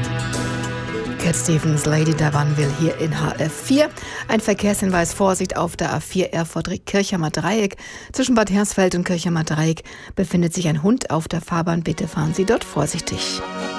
Cat Stevens, Lady Davanneville hier in HF4. Ein Verkehrshinweis: Vorsicht auf der A4 Erfurt-Kirchheimer Dreieck. Zwischen Bad Hersfeld und Kirchheimer Dreieck befindet sich ein Hund auf der Fahrbahn. Bitte fahren Sie dort vorsichtig.